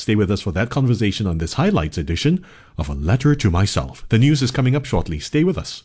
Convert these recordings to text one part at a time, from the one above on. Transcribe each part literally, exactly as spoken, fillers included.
Stay with us for that conversation on this highlights edition of A Letter to Myself. The news is coming up shortly. Stay with us.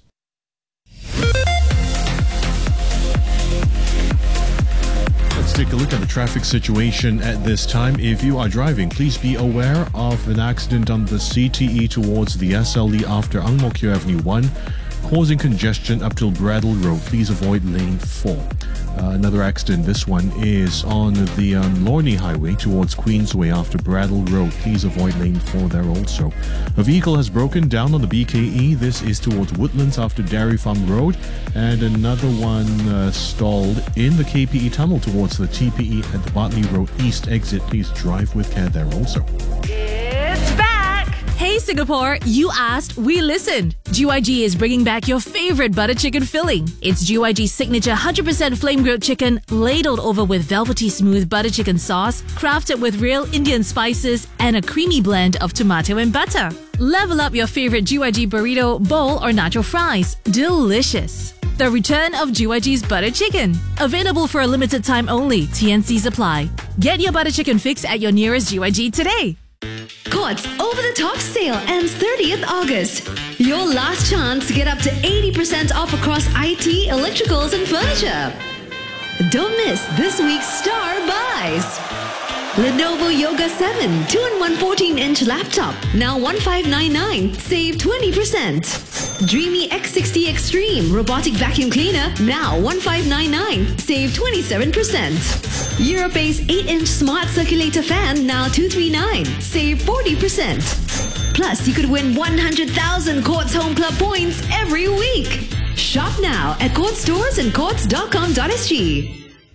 Let's take a look at the traffic situation at this time. If you are driving, please be aware of an accident on the C T E towards the S L E after Ang Mo Kio Avenue one, causing congestion up till Bradle Road. Please avoid lane four. Uh, another accident, this one is on the um, Lornie Highway towards Queensway after Bradle Road. Please avoid lane four there also. A vehicle has broken down on the B K E. This is towards Woodlands after Dairy Farm Road. And another one uh, stalled in the K P E tunnel towards the T P E at the Bartley Road East exit. Please drive with care there also. It's back! Hey Singapore, you asked, we listened. G Y G is bringing back your favorite butter chicken filling. It's G Y G's signature one hundred percent flame-grilled chicken, ladled over with velvety smooth butter chicken sauce, crafted with real Indian spices and a creamy blend of tomato and butter. Level up your favorite G Y G burrito, bowl or nacho fries. Delicious. The return of G Y G's butter chicken. Available for a limited time only. T N Cs apply. Get your butter chicken fix at your nearest G Y G today. Courts over-the-top sale ends thirtieth August. Your last chance to get up to eighty percent off across I T, electricals and furniture. Don't miss this week's star buys. Lenovo Yoga seven two in one fourteen-inch laptop, now fifteen ninety-nine, save twenty percent. Dreamy X sixty Extreme robotic vacuum cleaner, now fifteen ninety-nine, save twenty-seven percent. Europace eight-inch smart circulator fan, now two hundred thirty-nine, save forty percent. Plus, you could win one hundred thousand Courts Home Club points every week. Shop now at Courts stores and courts dot com dot s g.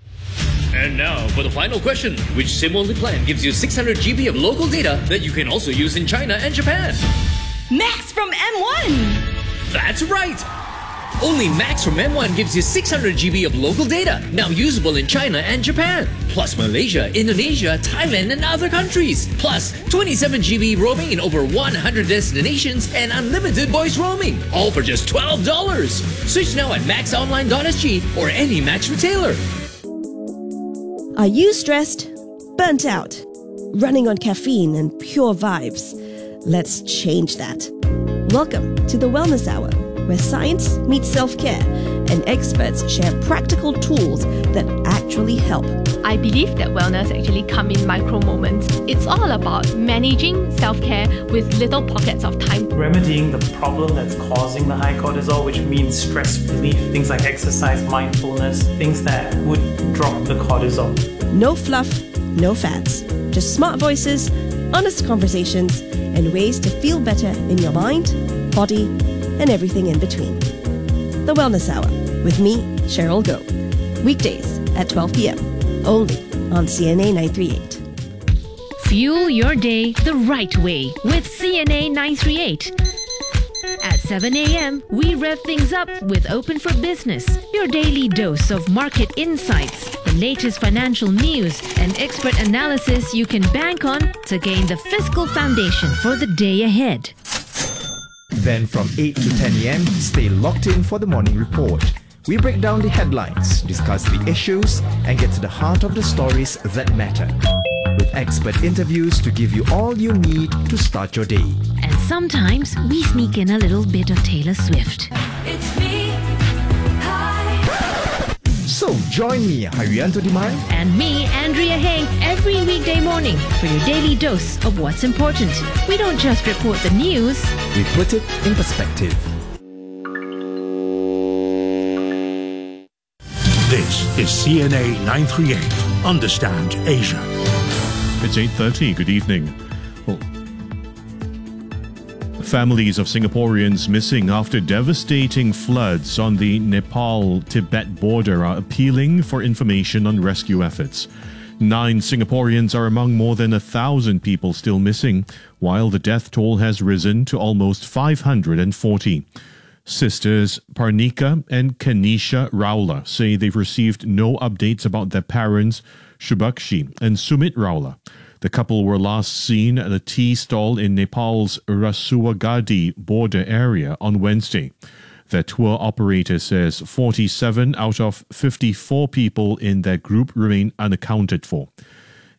And now for the final question. Which SIM-only plan gives you six hundred gigabytes of local data that you can also use in China and Japan? Max from M one! That's right! Only Max from M one gives you six hundred gigabytes of local data, now usable in China and Japan. Plus Malaysia, Indonesia, Thailand and other countries. Plus twenty-seven gigabytes roaming in over one hundred destinations and unlimited voice roaming. All for just twelve dollars. Switch now at max online dot s g or any Max retailer. Are you stressed? Burnt out? Running on caffeine and pure vibes? Let's change that. Welcome to the Wellness Hour, where science meets self-care and experts share practical tools that actually help. I believe that wellness actually come in micro moments. It's all about managing self-care with little pockets of time. Remedying the problem that's causing the high cortisol, which means stress relief, things like exercise, mindfulness, things that would drop the cortisol. No fluff, no fads. Just smart voices, honest conversations, and ways to feel better in your mind, body, and everything in between. The Wellness Hour with me, Cheryl Goh. Weekdays at twelve p.m. only on C N A nine thirty-eight. Fuel your day the right way with C N A nine thirty-eight. At seven a.m., we rev things up with Open for Business, your daily dose of market insights, the latest financial news, and expert analysis you can bank on to gain the fiscal foundation for the day ahead. Then from eight to ten a.m., stay locked in for the morning report. We break down the headlines, discuss the issues, and get to the heart of the stories that matter. With expert interviews to give you all you need to start your day. And sometimes we sneak in a little bit of Taylor Swift. It's me. Hi. So join me, Haryanto Dimar, And me, Andrea Heng, every weekday morning for your daily dose of what's important. We don't just report the news. we put it in perspective. This is C N A nine thirty-eight. Understand Asia. It's eight thirty. Good evening. Well, families of Singaporeans missing after devastating floods on the Nepal-Tibet border are appealing for information on rescue efforts. Nine Singaporeans are among more than a thousand people still missing, while the death toll has risen to almost five hundred forty. Sisters Parnika and Kanisha Raula say they've received no updates about their parents, Shubhakshi and Sumit Raula. The couple were last seen at a tea stall in Nepal's Rasuagadi border area on Wednesday. Their tour operator says forty-seven out of fifty-four people in their group remain unaccounted for.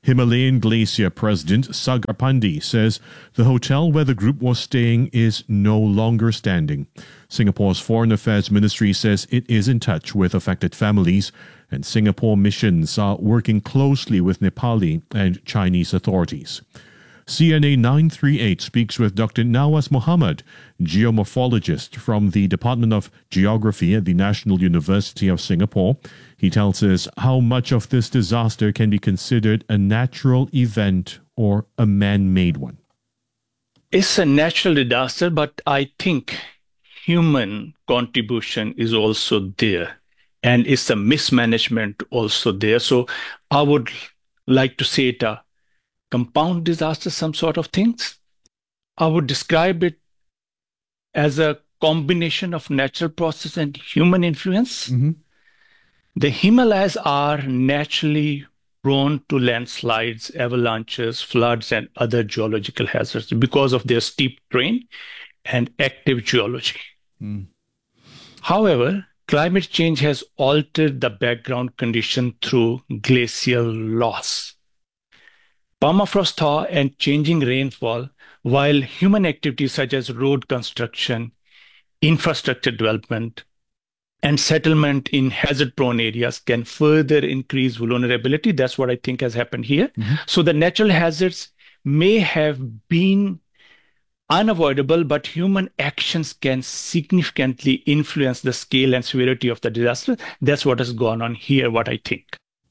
Himalayan Glacier President Sagar Pandey says the hotel where the group was staying is no longer standing. Singapore's Foreign Affairs Ministry says it is in touch with affected families, and Singapore missions are working closely with Nepali and Chinese authorities. C N A nine three eight speaks with Doctor Nawaz Muhammad, geomorphologist from the Department of Geography at the National University of Singapore. He tells us how much of this disaster can be considered a natural event or a man-made one. It's a natural disaster, but I think human contribution is also there, and it's a mismanagement also there. So I would like to say it a compound disaster, some sort of things. I would describe it as a combination of natural process and human influence. Mm-hmm. The Himalayas are naturally prone to landslides, avalanches, floods, and other geological hazards because of their steep terrain and active geology. Mm. However, climate change has altered the background condition through glacial loss. Permafrost thaw and changing rainfall, while human activities such as road construction, infrastructure development, and settlement in hazard-prone areas can further increase vulnerability. That's what I think has happened here. Mm-hmm. So the natural hazards may have been unavoidable, but human actions can significantly influence the scale and severity of the disaster. That's what has gone on here, what I think.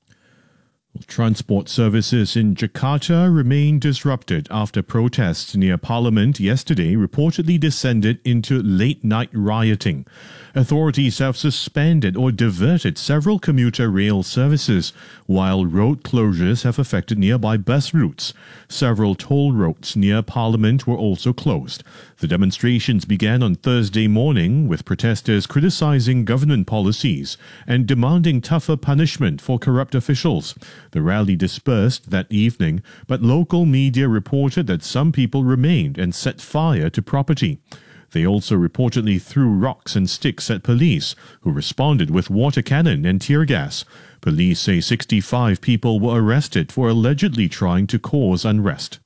Transport services in Jakarta remain disrupted after protests near Parliament yesterday reportedly descended into late-night rioting. Authorities have suspended or diverted several commuter rail services, while road closures have affected nearby bus routes. Several toll roads near Parliament were also closed. The demonstrations began on Thursday morning, with protesters criticizing government policies and demanding tougher punishment for corrupt officials. The rally dispersed that evening, but local media reported that some people remained and set fire to property. They also reportedly threw rocks and sticks at police, who responded with water cannon and tear gas. Police say sixty-five people were arrested for allegedly trying to cause unrest.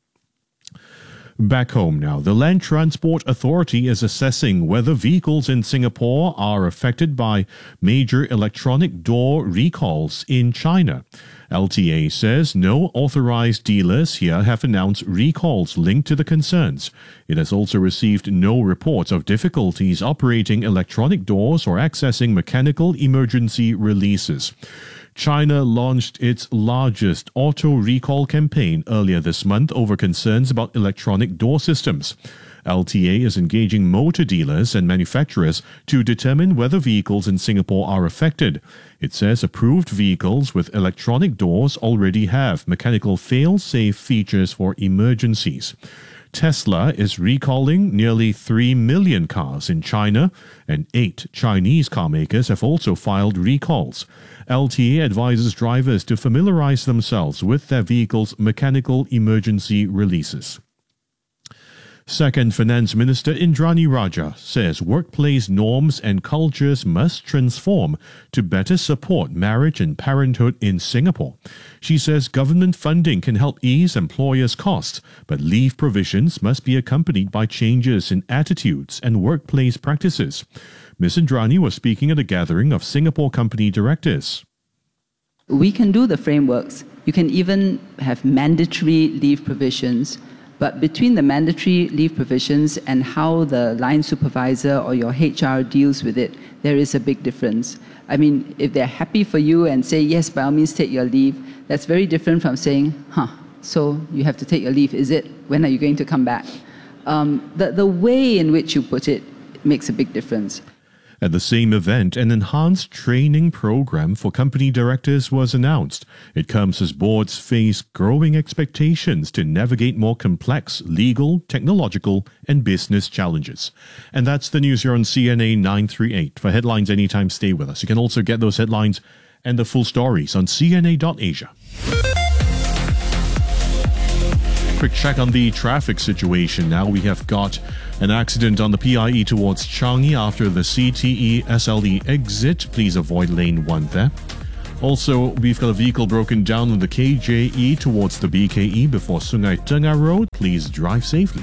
Back home now, the Land Transport Authority is assessing whether vehicles in Singapore are affected by major electronic door recalls in China. L T A says no authorized dealers here have announced recalls linked to the concerns. It has also received no reports of difficulties operating electronic doors or accessing mechanical emergency releases. China launched its largest auto recall campaign earlier this month over concerns about electronic door systems. L T A is engaging motor dealers and manufacturers to determine whether vehicles in Singapore are affected. It says approved vehicles with electronic doors already have mechanical fail-safe features for emergencies. Tesla is recalling nearly three million cars in China, and eight Chinese car makers have also filed recalls. L T A advises drivers to familiarize themselves with their vehicle's mechanical emergency releases. Second Finance Minister Indrani Raja says workplace norms and cultures must transform to better support marriage and parenthood in Singapore. She says government funding can help ease employers' costs, but leave provisions must be accompanied by changes in attitudes and workplace practices. Miz Indrani was speaking at a gathering of Singapore company directors. We can do the frameworks. You can even have mandatory leave provisions. But between the mandatory leave provisions and how the line supervisor or your H R deals with it, there is a big difference. I mean, if they're happy for you and say, yes, by all means, take your leave, that's very different from saying, huh, so you have to take your leave, is it? When are you going to come back? Um, the, the way in which you put it makes a big difference. At the same event, an enhanced training program for company directors was announced. It comes as boards face growing expectations to navigate more complex legal, technological, and business challenges. And that's the news here on C N A nine three eight. For headlines anytime, stay with us. You can also get those headlines and the full stories on C N A dot asia. Quick check on the traffic situation. Now we have got an accident on the P I E towards Changi after the C T E S L E exit. Please avoid lane one there. Also, we've got a vehicle broken down on the K J E towards the B K E before Sungai Tengah Road. Please drive safely.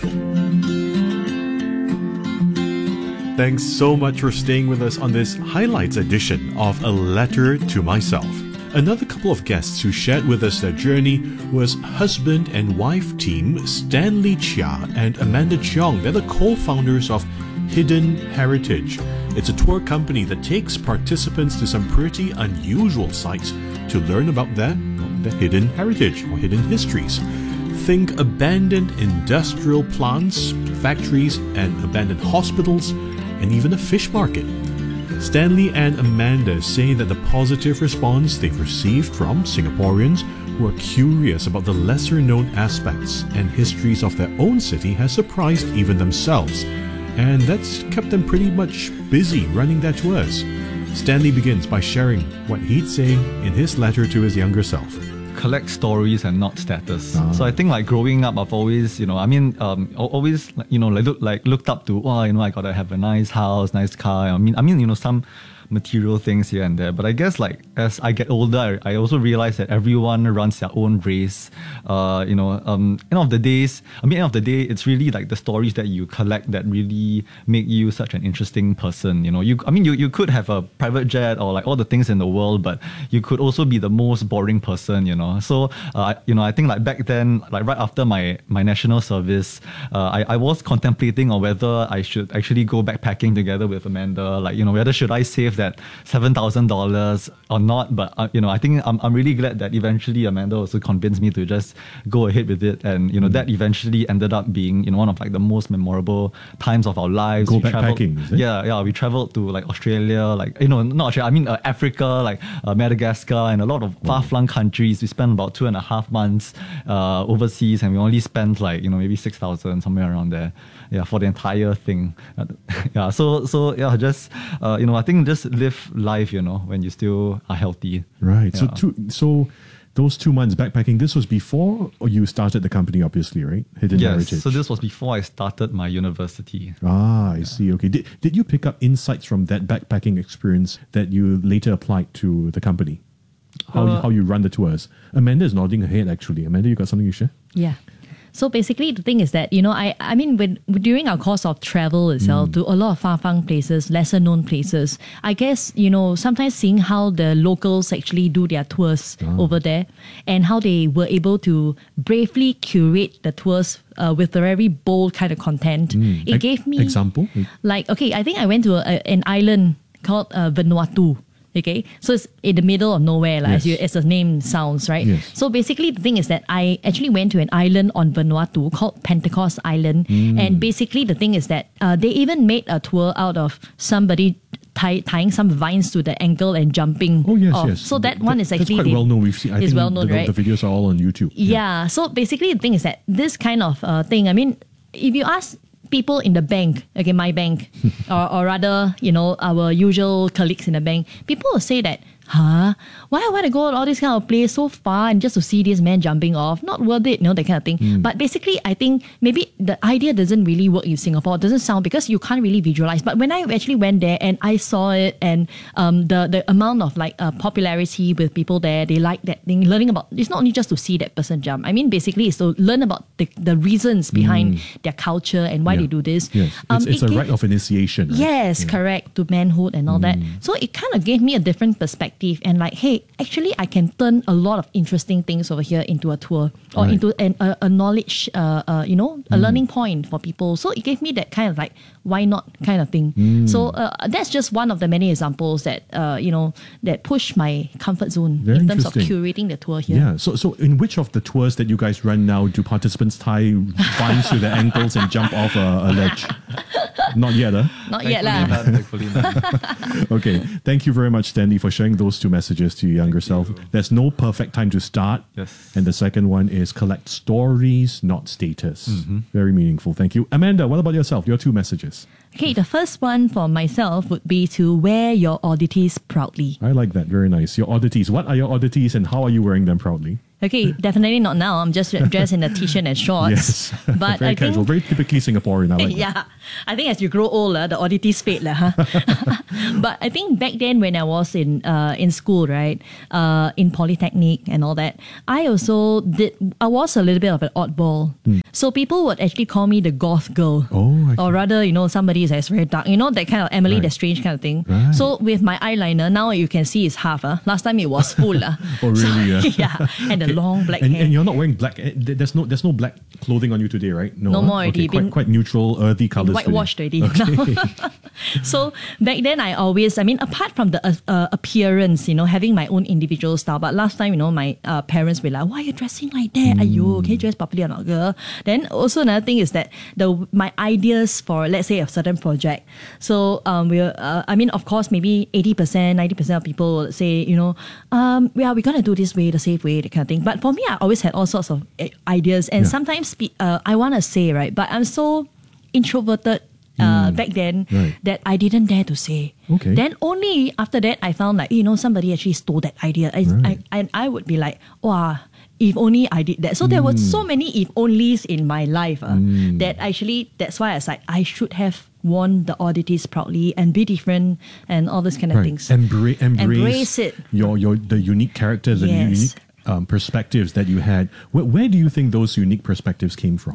Thanks so much for staying with us on this highlights edition of A Letter to Myself. Another couple of guests who shared with us their journey was husband and wife team Stanley Chia and Amanda Cheong. They're the co-founders of Hidden Heritage. It's a tour company that takes participants to some pretty unusual sites to learn about their, their hidden heritage or hidden histories. Think abandoned industrial plants, factories, and abandoned hospitals, and even a fish market. Stanley and Amanda say that the positive response they've received from Singaporeans who are curious about the lesser-known aspects and histories of their own city has surprised even themselves, and that's kept them pretty much busy running their tours. Stanley begins by sharing what he'd say in his letter to his younger self. Collect stories and not status. Ah. So I think like growing up, I've always, you know, I mean, um, always, you know, like, look, like looked up to, oh, you know, I gotta have a nice house, nice car. I mean, I mean, you know, some material things here and there. But I guess like as I get older, I also realize that everyone runs their own race. Uh, you know, um, end of the days, I mean, end of the day, it's really like the stories that you collect that really make you such an interesting person. You know, you, I mean, you, you could have a private jet or like all the things in the world, but you could also be the most boring person, you know. So, uh, you know, I think like back then, like right after my, my national service, uh, I, I was contemplating on whether I should actually go backpacking together with Amanda. Like, you know, whether should I save that seven thousand dollars or not. But, uh, you know, I think I'm, I'm really glad that eventually Amanda also convinced me to just go ahead with it. And, you know, that eventually ended up being, you know, one of like the most memorable times of our lives. Go we backpacking, is it? Yeah, yeah. We traveled to like Australia, like, you know, not Australia, I mean uh, Africa, like uh, Madagascar, and a lot of far-flung countries. We spent about two and a half months uh, overseas, and we only spent like, you know, maybe six thousand, somewhere around there. Yeah, for the entire thing. Uh, yeah, so, so yeah, just, uh, you know, I think just live life, you know, when you still are healthy. Right. Yeah. So, two, so those two months backpacking, this was before or you started the company, obviously, right? Hidden yes, Heritage. So this was before I started my university. Ah, I see. Okay. Did, did you pick up insights from that backpacking experience that you later applied to the company? How, Uh, you, how you run the tours? Amanda is nodding her head, actually. Amanda, you got something to share? Yeah. So basically, the thing is that, you know, I I mean, when during our course of travel itself Mm. to a lot of far-flung places, lesser-known places, I guess, you know, sometimes seeing how the locals actually do their tours Ah. over there and how they were able to bravely curate the tours uh, with a very bold kind of content, Mm. it Ex- gave me... Example? Like, okay, I think I went to a, an island called uh, Vanuatu. Okay, so it's in the middle of nowhere, like, Yes. as, you, as the name sounds, right? Yes. So basically, the thing is that I actually went to an island on Vanuatu called Pentecost Island, Mm. and basically the thing is that uh, they even made a tour out of somebody tie, tying some vines to the ankle and jumping. Oh, yes, off. yes. So that one is That's actually quite the- well known. We've seen. I is think well known, the, right? the videos are all on YouTube. Yeah. So basically, the thing is that this kind of uh, thing, I mean, if you ask people in the bank, okay, my bank, or, or rather, you know, our usual colleagues in the bank, people will say that, huh? Why I want to go to all this kind of place so far and just to see this man jumping off? Not worth it, you know, that kind of thing. Mm. But basically, I think maybe the idea doesn't really work in Singapore. It doesn't sound, because you can't really visualize. But when I actually went there and I saw it, and um, the, the amount of like uh, popularity with people there, they like that thing, learning about, it's not only just to see that person jump. I mean, basically, it's to learn about the, the reasons behind Mm. their culture and why Yeah. they do this. Yes. Um, It's, it's it a gave- rite of initiation. Right? Yes, Yeah. correct, to manhood and all that. So it kind of gave me a different perspective, and like, hey, actually I can turn a lot of interesting things over here into a tour or Right. into an, a, a knowledge, uh, uh, you know, a Mm. learning point for people. So it gave me that kind of like, why not kind of thing. Mm. So uh, that's just one of the many examples that, uh, you know, that push my comfort zone Very in terms of interesting. curating the tour here. Yeah. So, so in which of the tours that you guys run now do participants tie vines to their ankles and jump off a, a ledge? Not yet, huh? Not yet lah. Thankfully not. Okay. Thank you very much, Stanley, for sharing those two messages to your younger self. There's no perfect time to start. Yes. And the second one is collect stories, not status. Mm-hmm. Very meaningful. Thank you. Amanda, what about yourself? Your two messages. Okay, the first one for myself would be to wear your oddities proudly. I like that. Very nice. Your oddities. What are your oddities and how are you wearing them proudly? Okay, definitely not now. I'm just dressed in a t-shirt and shorts. Yes, but very I casual, think, very typically Singaporean. I like yeah, I think as you grow older, the oddities fade, lah. Huh? But I think back then when I was in uh, in school, right, uh, in polytechnic and all that, I also did. I was a little bit of an oddball. Mm. So people would actually call me the goth girl, oh, or rather, you know, somebody that's very dark. You know, that kind of Emily, right. the Strange kind of thing. Right. So with my eyeliner, now you can see it's half. Uh. Last time it was full. Uh. Oh, really? So, yeah, and the long black and, hair. And you're not wearing black. There's no there's no black clothing on you today, right? No, no more already. Okay, quite, quite neutral, earthy colors. Whitewashed today. already. Okay. So back then, I always, I mean, apart from the uh, uh, appearance, you know, having my own individual style. But last time, you know, my uh, parents were like, "Why are you dressing like that? Mm. Ayo, can you dress properly or not, girl?" Then also another thing is that the my ideas for, let's say, a certain project. So um, we, uh, I mean, of course, maybe eighty percent, ninety percent of people will say, you know, um, yeah, we're gonna do this way, the safe way, that kind of thing. But for me, I always had all sorts of ideas, and yeah. sometimes uh, I want to say, right, but I'm so introverted. Uh, mm. Back then, right. that I didn't dare to say. Okay. Then only after that, I found like, you know, somebody actually stole that idea. I, right. I, and I would be like, wow, if only I did that. So mm. there were so many if onlys in my life uh, mm. that actually, that's why I was like, I should have worn the oddities proudly and be different and all those kind of right. things. Embra- embrace, embrace it. Your, your, the unique characters and yes. unique um, perspectives that you had. Where, where do you think those unique perspectives came from?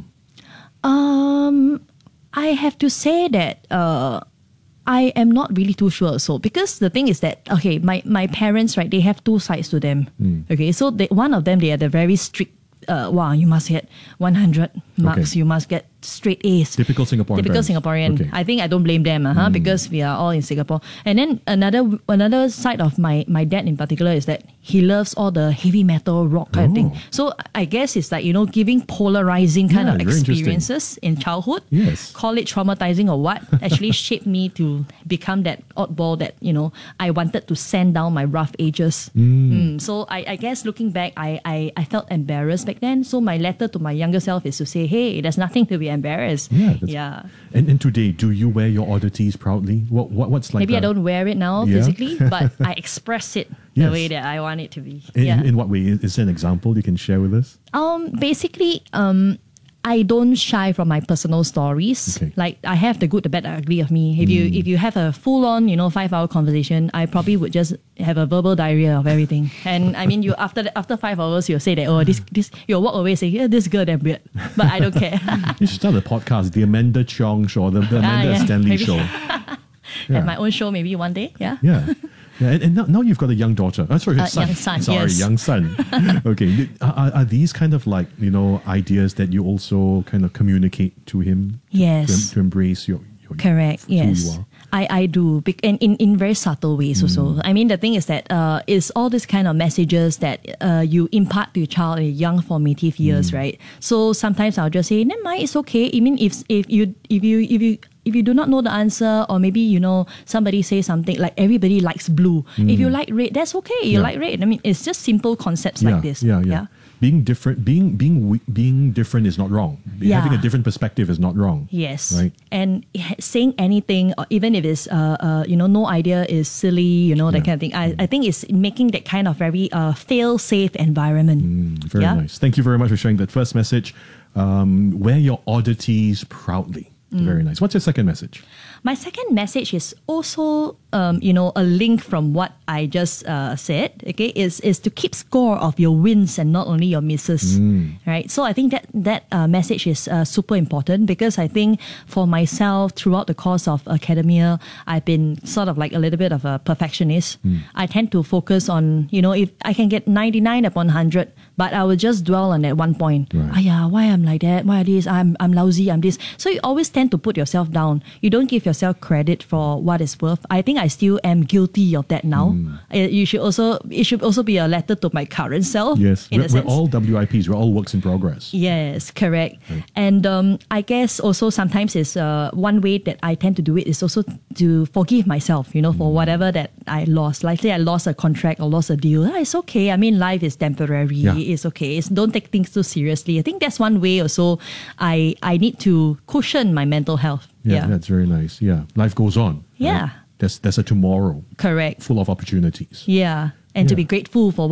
Um... I have to say that uh, I am not really too sure. So because the thing is that, okay, my, my parents, right, they have two sides to them. Mm. Okay, so they, one of them, they are the very strict, uh, wow, you must get one hundred marks, okay. you must get straight A's. Typical Singaporean. Typical parents. Singaporean. Okay. I think I don't blame them, uh-huh, mm. because we are all in Singapore. And then another another side of my, my dad in particular is that he loves all the heavy metal rock kind oh. of thing. So I guess it's like, you know, giving polarizing kind yeah, of experiences in childhood. Yes. Call it traumatizing or what, actually shaped me to become that oddball that, you know, I wanted to sand down my rough edges. Mm. Mm. So I, I guess looking back, I, I, I felt embarrassed back then. So my letter to my younger self is to say, hey, there's nothing to be embarrassed. Yeah. yeah. And, and today, do you wear your oddities proudly? What, what What's like Maybe a, I don't wear it now yeah? physically, but I express it the yes. way that I want it to be. In, yeah. in what way? Is there an example you can share with us? Um, basically, um, I don't shy from my personal stories. Okay. Like I have the good, the bad, the ugly of me. If mm. you if you have a full on, you know, five hour conversation, I probably would just have a verbal diarrhea of everything. And I mean, you after the, after five hours, you'll say that, oh, this this you'll walk away saying, yeah, this girl damn weird. But I don't care. You should start a podcast, the Amanda Chong Show, the, the Amanda ah, yeah, Stanley maybe. Show. Have Yeah. my own show maybe one day. Yeah. Yeah. Yeah, and, and now, now you've got a young daughter. Oh, sorry, Uh, son. young son, Sorry, yes. young son. Okay, are, are these kind of like, you know, ideas that you also kind of communicate to him? Yes. To, to embrace your, your Correct. who Yes. you are? I, I do, Bec- and in, in very subtle ways also. I mean, the thing is that uh, it's all these kind of messages that uh, you impart to your child in young formative years, right? So sometimes I'll just say, never mind, it's okay. I mean, if if you if you if you if you do not know the answer, or maybe, you know, somebody say something like everybody likes blue. Mm. If you like red, that's okay. You Yeah. like red. I mean, it's just simple concepts yeah, like this. Yeah, yeah, Being different, being being we- being different is not wrong. Be- Yeah. Having a different perspective is not wrong. Yes. Right. And h- saying anything, or even if it's, uh, uh, you know, no idea is silly, you know, that Yeah. kind of thing. I, I think it's making that kind of very uh, fail-safe environment. Mm, very Yeah? nice. Thank you very much for sharing that first message. Um, wear your oddities proudly. Mm. Very nice. What's your second message? My second message is also, um, you know, a link from what I just uh, said. Okay, is is to keep score of your wins and not only your misses. Mm. Right. So I think that that uh, message is uh, super important, because I think for myself throughout the course of academia, I've been sort of like a little bit of a perfectionist. Mm. I tend to focus on, you know, if I can get ninety-nine upon one hundred, but I will just dwell on that one point. Right. Ah, yeah, why I'm like that? Why this? I'm I'm lousy. I'm this. So you always tend to put yourself down. You don't give yourself credit for what it's worth. I think I still am guilty of that now. Mm. Uh, You should also it should also be a letter to my current self. Yes, in we're, a we're sense. all W I Ps. We're all works in progress. Yes, correct. And um, I guess also sometimes is uh, one way that I tend to do it is also to forgive myself, you know, for whatever that I lost. Like say I lost a contract or lost a deal. Ah, it's okay. I mean, life is temporary. Yeah. It's okay. It's, don't take things too seriously. I think that's one way also I, I need to cushion my mental health. Yeah, Yeah. that's very nice. Yeah, life goes on. Yeah. Right? There's there's a tomorrow Correct. full of opportunities. Yeah. And to Yeah. be grateful for what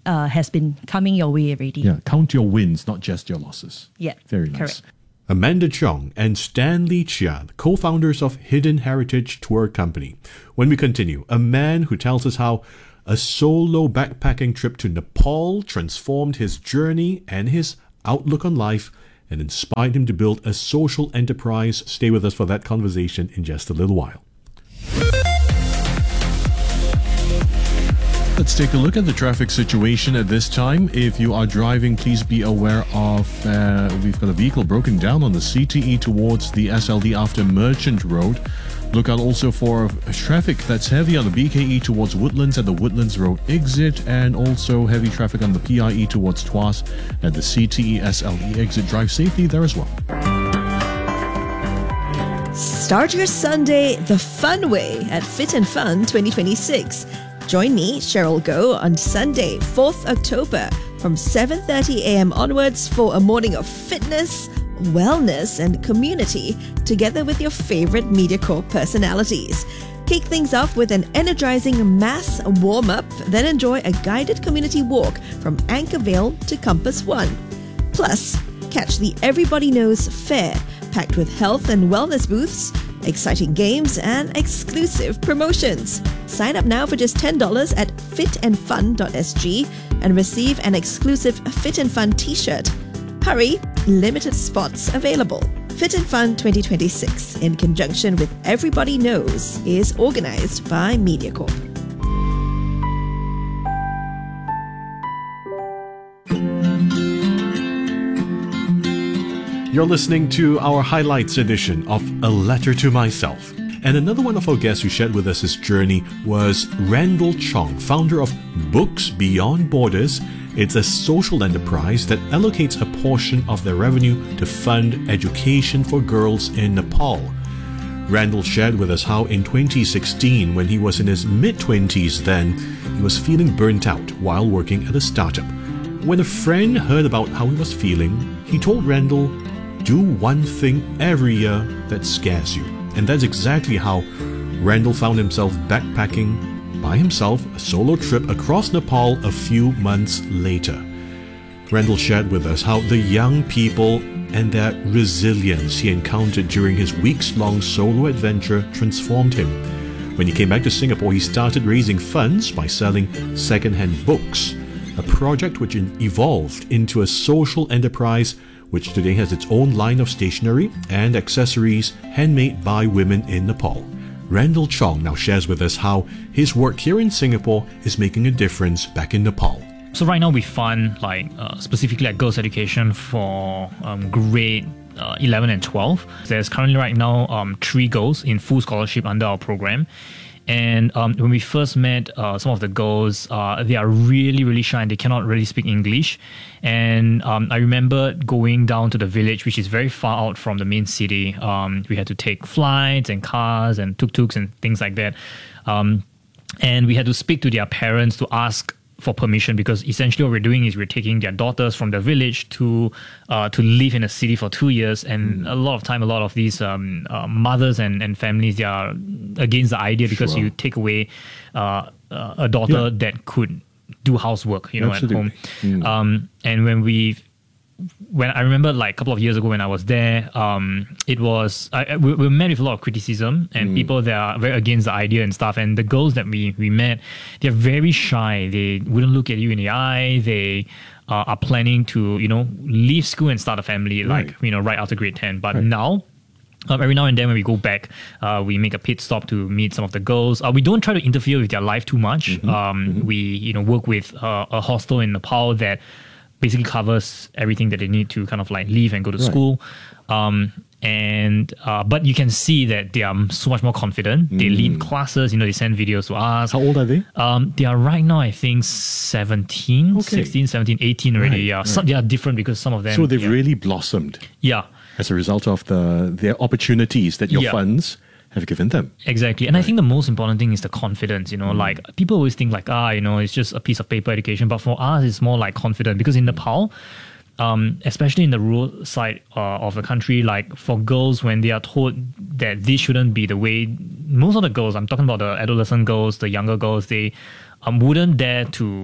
uh, has been coming your way already. Yeah, count your wins, not just your losses. Yeah, very nice. correct. Amanda Chong and Stanley Chia, co-founders of Hidden Heritage Tour Company. When we continue, a man who tells us how a solo backpacking trip to Nepal transformed his journey and his outlook on life and inspired him to build a social enterprise. Stay with us for that conversation in just a little while. Let's take a look at the traffic situation at this time. If you are driving, please be aware of, uh, we've got a vehicle broken down on the C T E towards the S L D after Merchant Road. Look out also for traffic that's heavy on the B K E towards Woodlands at the Woodlands Road exit, and also heavy traffic on the P I E towards Tuas at the C T E S L E exit. Drive safely there as well. Start your Sunday the fun way at Fit and Fun twenty twenty-six. Join me, Cheryl Goh, on Sunday, fourth October from seven thirty a.m. onwards for a morning of fitness, wellness and community together with your favorite MediaCorp personalities. Kick things off with an energizing mass warm-up, then enjoy a guided community walk from Anchorvale to Compass One. Plus, catch the Everybody Knows Fair, packed with health and wellness booths, exciting games and exclusive promotions. Sign up now for just ten dollars at fit and fun dot s g and receive an exclusive Fit and Fun t-shirt. Hurry, limited spots available. Fit and Fun twenty twenty-six, in conjunction with Everybody Knows, is organized by MediaCorp. You're listening to our highlights edition of A Letter to Myself. And another one of our guests who shared with us his journey was Randall Chong, founder of Books Beyond Borders. It's a social enterprise that allocates a portion of their revenue to fund education for girls in Nepal. Randall shared with us how in twenty sixteen, when he was in his mid-twenties then, he was feeling burnt out while working at a startup. When a friend heard about how he was feeling, he told Randall, do one thing every year that scares you. And that's exactly how Randall found himself backpacking by himself, a solo trip across Nepal a few months later. Randall shared with us how the young people and their resilience he encountered during his weeks-long solo adventure transformed him. When he came back to Singapore, he started raising funds by selling second-hand books, a project which evolved into a social enterprise which today has its own line of stationery and accessories handmade by women in Nepal. Randall Chong now shares with us how his work here in Singapore is making a difference back in Nepal. So right now we fund like uh, specifically like girls' education for um, grade uh, eleven and twelve. There's currently right now um, three girls in full scholarship under our program. And um, when we first met uh, some of the girls, uh, they are really, really shy and they cannot really speak English. And um, I remember going down to the village, which is very far out from the main city. Um, we had to take flights and cars and tuk-tuks and things like that. Um, and we had to speak to their parents to ask for permission, because essentially what we're doing is we're taking their daughters from the village to uh, to live in a city for two years. And mm. a lot of time, a lot of these um, uh, mothers and, and families, they are against the idea, because sure. you take away uh, uh, a daughter yeah. that could do housework, you know, Absolutely. at home. Mm. Um, and when we when I remember like a couple of years ago when I was there, um, it was, I, we, we met with a lot of criticism and mm. people that are very against the idea and stuff. And the girls that we, we met, they're very shy. They wouldn't look at you in the eye. They uh, are planning to, you know, leave school and start a family, right. like, you know, right after grade ten. But right. now, Um, every now and then when we go back, uh, we make a pit stop to meet some of the girls. Uh, we don't try to interfere with their life too much. Mm-hmm. Um, mm-hmm. We, you know, work with uh, a hostel in Nepal that basically covers everything that they need to kind of like leave and go to right. school. Um, and uh, but you can see that they are so much more confident. Mm. They lead classes, you know, they send videos to us. How old are they? Um, they are right now, I think, seventeen, okay. sixteen, seventeen, eighteen already. Right, yeah, right. Some, they are different because some of them... So they've yeah. really blossomed. Yeah. As a result of the their opportunities that your yeah. funds have given them. Exactly. And right. I think the most important thing is the confidence, you know, mm. like people always think like, ah, you know, it's just a piece of paper education. But for us, it's more like confident, because in Nepal, um, especially in the rural side uh, of the country, like for girls, when they are told that this shouldn't be the way, most of the girls, I'm talking about the adolescent girls, the younger girls, they um, wouldn't dare to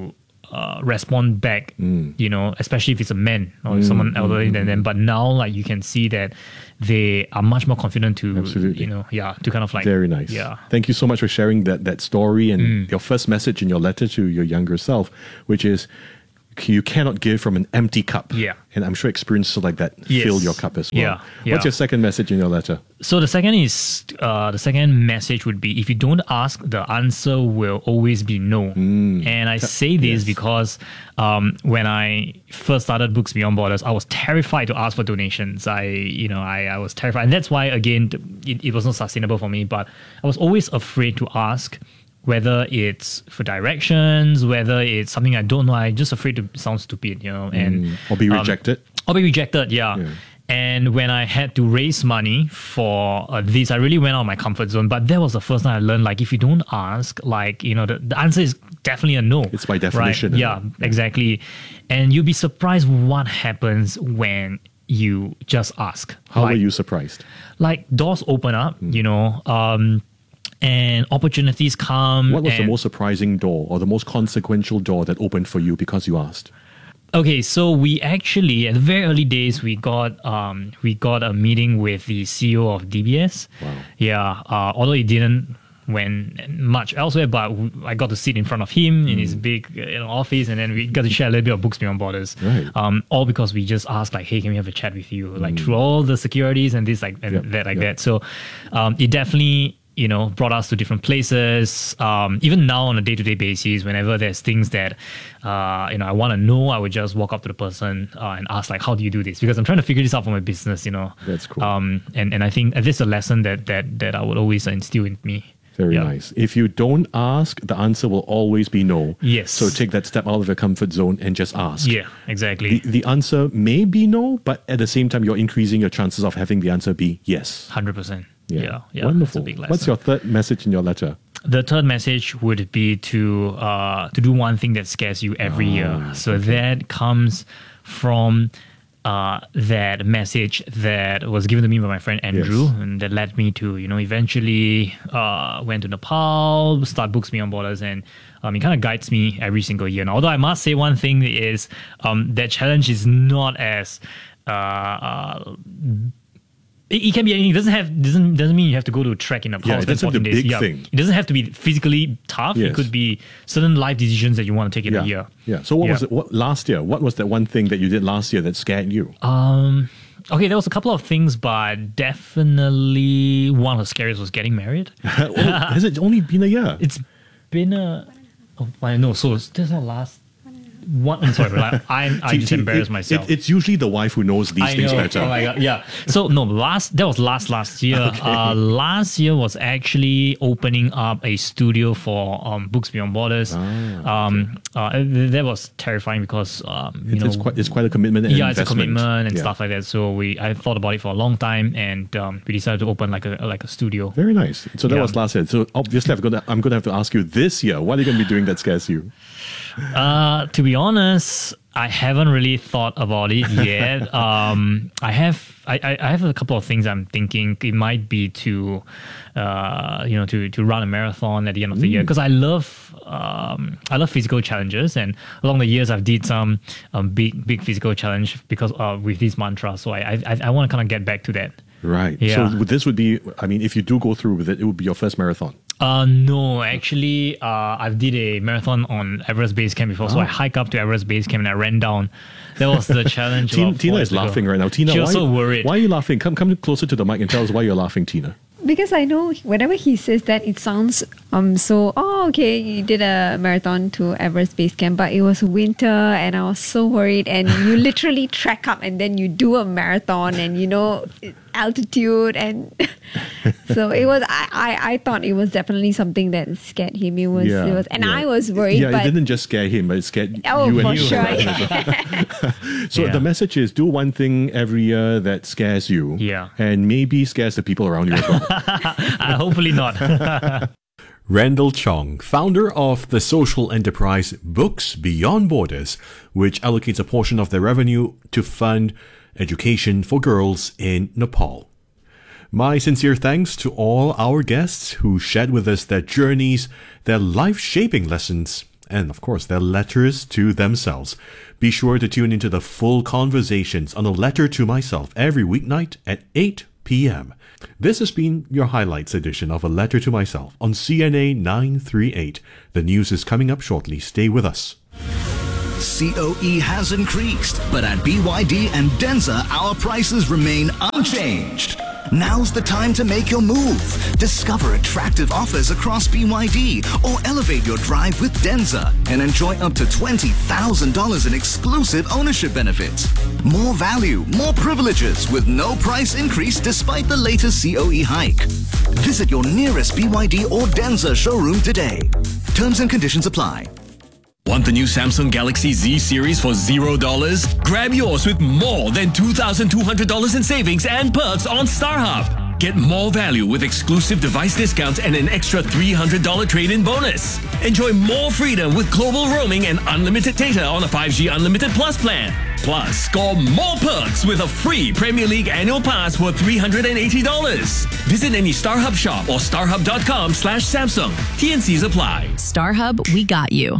uh, respond back, Mm. you know, especially if it's a man or Mm, someone mm, elderly mm, than them. But now, like, you can see that they are much more confident to, Absolutely. you know, yeah, to kind of like, Very nice. yeah. Thank you so much for sharing that that story and Mm. your first message in your letter to your younger self, which is you cannot give from an empty cup. Yeah. And I'm sure experiences like that Yes. fill your cup as well. Yeah, yeah. What's your second message in your letter? So the second is uh, the second message would be if you don't ask, the answer will always be no. And I say this because um, when I first started Books Beyond Borders, I was terrified to ask for donations. I, you know, I, I was terrified, and that's why again it, it was not sustainable for me. But I was always afraid to ask. Whether it's for directions, whether it's something I don't know, I'm just afraid to sound stupid, you know, and Mm. Or be um, rejected. or be rejected, yeah. And when I had to raise money for uh, this, I really went out of my comfort zone. But that was the first time I learned, like, if you don't ask, like, you know, the, the answer is definitely a no. It's by definition, Right? isn't Yeah, exactly. And you'll be surprised what happens when you just ask. How like, were you surprised? Like, doors open up, you know, um, and opportunities come. What was the and- most surprising door or the most consequential door that opened for you because you asked? Okay, so we actually at the very early days we got um we got a meeting with the C E O of D B S. Wow. Yeah, uh, although it didn't went much elsewhere, but w- I got to sit in front of him in his big uh, you know, office, and then we got to share a little bit of Books Beyond Borders. Right. Um, all because we just asked like, hey, can we have a chat with you? Like through all the securities and this like and Yep, that like yep. that. So, um, it definitely. You know, brought us to different places. Um, even now, on a day-to-day basis, whenever there's things that uh, you know I want to know, I would just walk up to the person uh, and ask, like, "How do you do this?" Because I'm trying to figure this out for my business. You know, That's cool. Um, and and I think this is a lesson that that that I would always instill in me. Very Yeah. nice. If you don't ask, the answer will always be no. Yes. So take that step out of your comfort zone and just ask. Yeah, exactly. The, the answer may be no, but at the same time, you're increasing your chances of having the answer be yes. Hundred percent. Yeah, yeah. Wonderful. It's a big lesson. What's your third message in your letter? The third message would be to uh, to do one thing that scares you every year. So that comes from uh, that message that was given to me by my friend Andrew, Yes. and that led me to, you know, eventually uh, went to Nepal, start Books Beyond Borders, and um, it kind of guides me every single year. And although I must say one thing is um, that challenge is not as uh, uh, It, it can be anything. It doesn't have doesn't doesn't mean you have to go to a trek in Nepal. Yeah, it spend doesn't have to fourteen be days. big Yeah. thing. It doesn't have to be physically tough. Yes. It could be certain life decisions that you want to take in yeah. a year. Yeah. So what Yeah. was it? What last year? What was that one thing that you did last year that scared you? Um. Okay, there was a couple of things, but definitely one of the scariest was getting married. Oh, has it only been a year? It's been a. Oh, I know. So it's- there's not last. One. I'm sorry, but I I, I See, just see, embarrass it- myself. it- it's usually the wife who knows these I things know. better. Oh my god, yeah. So no, last that was last last year. Okay. Uh, last year was actually opening up a studio for um, Books Beyond Borders. um, uh, th- that was terrifying because um, you It's, know it's quite it's quite a commitment. And yeah, it's a investment. commitment and Yeah. stuff like that. So we I thought about it for a long time, and um, we decided to open like a like a studio. Very nice. So that Yeah. was last year. So obviously, I'm gonna I'm gonna have to ask you this year. What are you gonna be doing that scares you? Uh, to be honest, I haven't really thought about it yet. um, I have I, I I have a couple of things I'm thinking. It might be to, uh, you know, to to run a marathon at the end of the year because I love um I love physical challenges, and along the years I've did some um big big physical challenge because uh with this mantra. So I I I want to kind of get back to that. Right. Yeah. So this would be. I mean, if you do go through with it, it would be your first marathon. Uh, no, actually, uh, I did a marathon on Everest Base Camp before. So Oh. I hiked up to Everest Base Camp and I ran down. That was the challenge. Tina, about Tina four is years ago. laughing right now. Tina, she why, was so worried. Why are you laughing? Come, come closer to the mic and tell us why you're laughing, Tina. Because I know whenever he says that, it sounds um so, oh, okay, you did a marathon to Everest Base Camp, but it was winter and I was so worried. And you literally trek up and then you do a marathon and, you know, altitude. And so it was, I, I, I thought it was definitely something that scared him. It was, Yeah, it was and yeah. I was worried. Yeah, but it didn't just scare him, but it scared Oh, you and for you. sure. So Yeah. the message is do one thing every year that scares you. Yeah. And maybe scares the people around you as well. uh, hopefully not. Randall Chong, founder of the social enterprise Books Beyond Borders, which allocates a portion of their revenue to fund education for girls in Nepal. My sincere thanks to all our guests who shared with us their journeys, their life-shaping lessons, and of course their letters to themselves. Be sure to tune into the full conversations on A Letter to Myself every weeknight at eight p.m. This has been your highlights edition of A Letter to Myself on C N A nine three eight. The news is coming up shortly. Stay with us. C O E has increased, but at B Y D and Denza, our prices remain unchanged. Now's the time to make your move. Discover attractive offers across B Y D or elevate your drive with Denza and enjoy up to twenty thousand dollars in exclusive ownership benefits. More value, more privileges with no price increase despite the latest C O E hike. Visit your nearest B Y D or Denza showroom today. Terms and conditions apply. Want the new Samsung Galaxy Z series for zero dollars? Grab yours with more than two thousand two hundred dollars in savings and perks on StarHub. Get more value with exclusive device discounts and an extra three hundred dollars trade-in bonus. Enjoy more freedom with global roaming and unlimited data on a five G Unlimited Plus plan. Plus, score more perks with a free Premier League annual pass worth three hundred eighty dollars. Visit any StarHub shop or starhub.com slash Samsung. T N Cs apply. StarHub, we got you.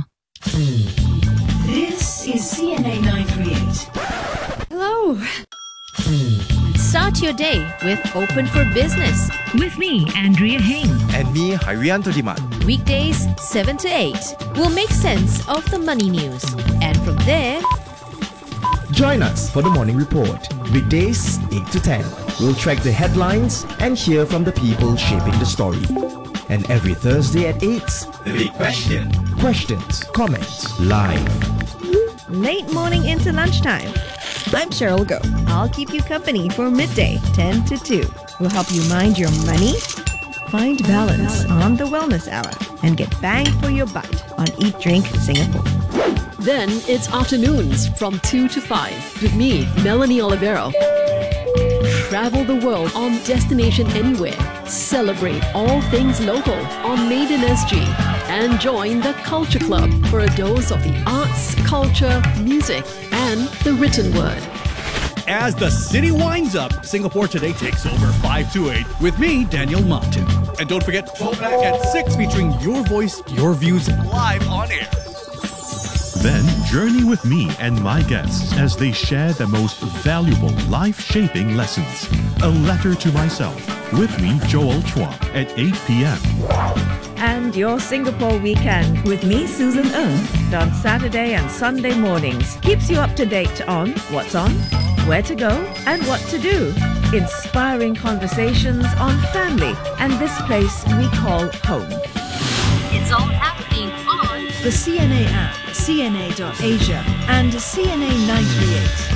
This is C N A nine three eight. Hello. Start your day with Open for Business. With me, Andrea Heng. And me, Harianto Diman. Weekdays, seven to eight. We'll make sense of the money news. And from there, join us for the morning report. Weekdays, eight to ten. We'll track the headlines and hear from the people shaping the story. And every Thursday at eight, The Big Question. Questions, comments, live. Late morning into lunchtime. I'm Cheryl Go. I'll keep you company for midday, ten to two. We'll help you mind your money, find balance on the Wellness Hour, and get bang for your buck on Eat Drink Singapore. Then it's afternoons from two to five with me, Melanie Olivero. Travel the world on Destination Anywhere. Celebrate all things local on Made in S G. And join the Culture Club for a dose of the arts, culture, music, and the written word. As the city winds up, Singapore Today takes over five to eight with me, Daniel Martin. And don't forget, Throwback at six featuring your voice, your views live on air. Then journey with me and my guests as they share the most valuable life-shaping lessons. A Letter to Myself with me, Joel Chua, at eight p.m. And your Singapore weekend with me, Susan Ng, on Saturday and Sunday mornings. Keeps you up to date on what's on, where to go, and what to do. Inspiring conversations on family and this place we call home. it's all happening on The C N A app, C N A dot Asia, and C N A nine three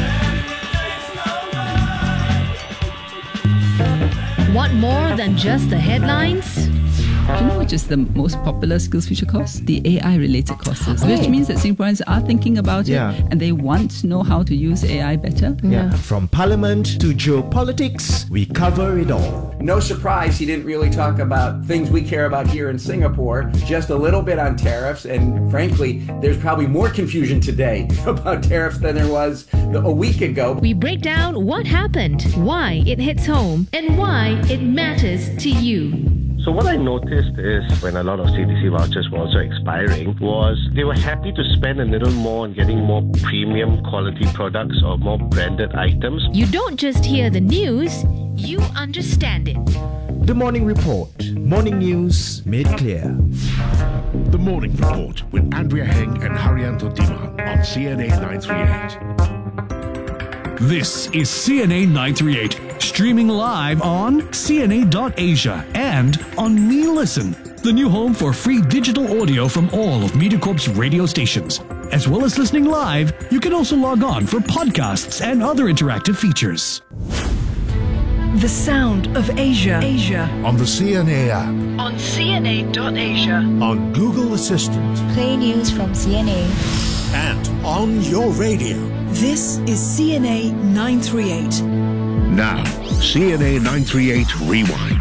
eight. Want more than just the headlines? Do you know which is the most popular SkillsFuture course? The A I-related courses, oh. which means that Singaporeans are thinking about Yeah. it and they want to know how to use A I better. Yeah. From parliament to geopolitics, we cover it all. No surprise he didn't really talk about things we care about here in Singapore, just a little bit on tariffs, and frankly, there's probably more confusion today about tariffs than there was a week ago. We break down what happened, why it hits home, and why it matters to you. So what I noticed is when a lot of C D C vouchers were also expiring was they were happy to spend a little more on getting more premium quality products or more branded items. You don't just hear the news, you understand it. The Morning Report. Morning news made clear. The Morning Report with Andrea Heng and Harianto Diman on C N A nine three eight. This is C N A nine three eight, streaming live on C N A dot Asia and on Me Listen, the new home for free digital audio from all of MediaCorp's radio stations. As well as listening live, you can also log on for podcasts and other interactive features. The sound of Asia. Asia. On the C N A app. On C N A dot Asia. On Google Assistant. Play news from C N A. And on your radio. This is C N A nine three eight. Now, C N A nine three eight Rewind.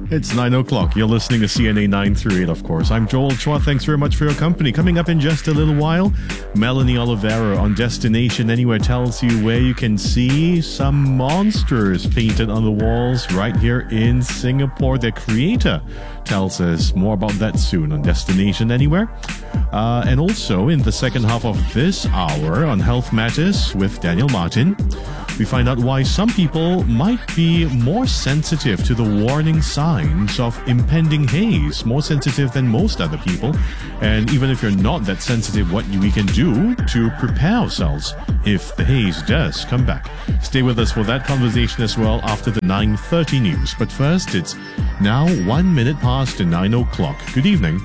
It's nine o'clock. You're listening to C N A nine three eight, of course. I'm Joel Chua. Thanks very much for your company. Coming up in just a little while, Melanie Oliveira on Destination Anywhere tells you where you can see some monsters painted on the walls right here in Singapore. Their creator tells us more about that soon on Destination Anywhere. Uh, and also in the second half of this hour on Health Matters with Daniel Martin, we find out why some people might be more sensitive to the warning signs of impending haze, more sensitive than most other people. And even if you're not that sensitive, what we can do to prepare ourselves if the haze does come back. Stay with us for that conversation as well after the nine thirty news. But first, it's now one minute past nine o'clock. Good evening.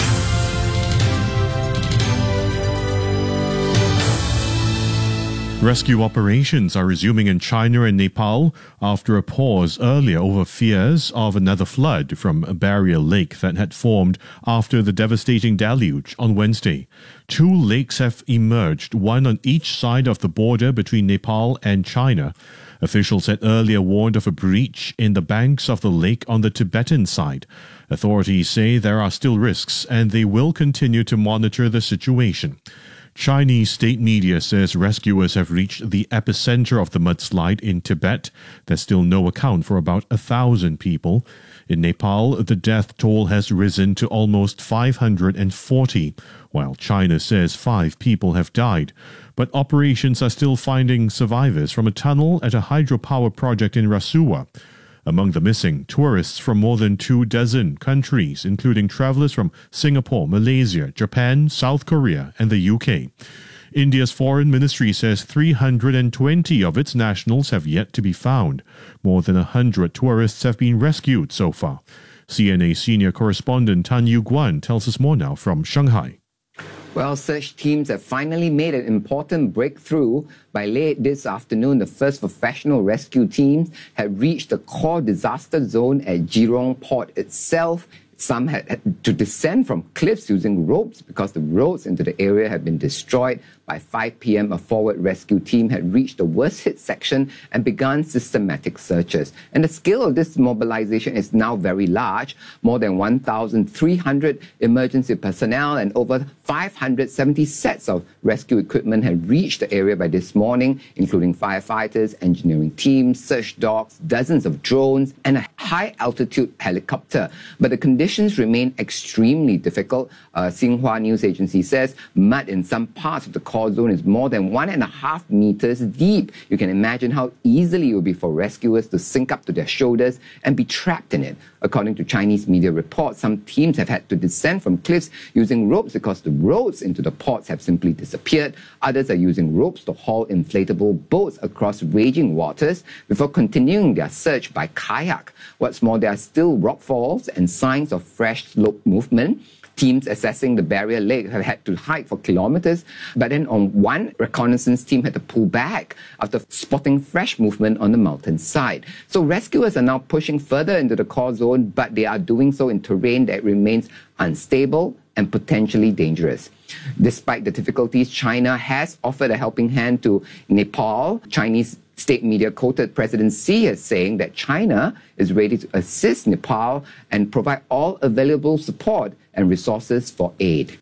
Rescue operations are resuming in China and Nepal after a pause earlier over fears of another flood from a barrier lake that had formed after the devastating deluge on Wednesday. Two lakes have emerged, one on each side of the border between Nepal and China. Officials had earlier warned of a breach in the banks of the lake on the Tibetan side. Authorities say there are still risks and they will continue to monitor the situation. Chinese state media says rescuers have reached the epicenter of the mudslide in Tibet. There's still no account for about a thousand people. In Nepal, the death toll has risen to almost five hundred forty, while China says five people have died. But operations are still finding survivors from a tunnel at a hydropower project in Rasuwa. Among the missing, tourists from more than two dozen countries, including travelers from Singapore, Malaysia, Japan, South Korea, and the U K. India's foreign ministry says three hundred twenty of its nationals have yet to be found. More than one hundred tourists have been rescued so far. C N A senior correspondent Tan Yu Guan tells us more now from Shanghai. Well, search teams have finally made an important breakthrough. By late this afternoon, the first professional rescue teams had reached the core disaster zone at Jurong Port itself. Some had to descend from cliffs using ropes because the roads into the area had been destroyed. By five p.m., a forward rescue team had reached the worst-hit section and begun systematic searches. And the scale of this mobilization is now very large. More than one thousand three hundred emergency personnel and over five hundred seventy sets of rescue equipment had reached the area by this morning, including firefighters, engineering teams, search dogs, dozens of drones, and a high-altitude helicopter. But the conditions remain extremely difficult. Uh, Xinhua news agency says mud in some parts of the core zone is more than one and a half meters deep. You can imagine how easily it would be for rescuers to sink up to their shoulders and be trapped in it. According to Chinese media reports, some teams have had to descend from cliffs using ropes because the roads into the ports have simply disappeared. Others are using ropes to haul inflatable boats across raging waters before continuing their search by kayak. What's more, there are still rockfalls and signs of fresh slope movement. Teams assessing the barrier lake have had to hike for kilometers, but then on one reconnaissance team had to pull back after spotting fresh movement on the mountain side. So rescuers are now pushing further into the core zone, but they are doing so in terrain that remains unstable and potentially dangerous. Despite the difficulties, China has offered a helping hand to Nepal. Chinese state media quoted President Xi as saying that China is ready to assist Nepal and provide all available support and resources for aid.